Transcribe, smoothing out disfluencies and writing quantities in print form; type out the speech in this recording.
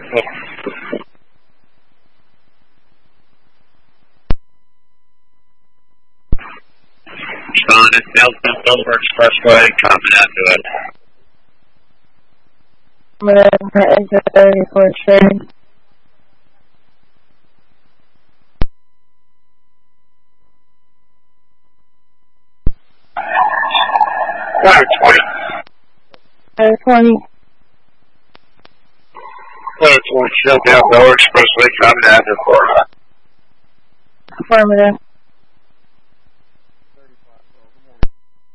Responded, Delta Silver Expressway, coming out to it. I'm going to enter 34 train. Clear 20. 20. Clear 20, Delta Expressway, coming out to Florida. Affirmative.